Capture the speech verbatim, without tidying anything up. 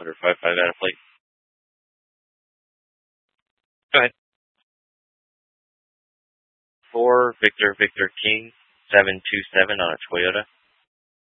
one five five out of flight. Go ahead. four Victor Victor King seven two seven on a Toyota.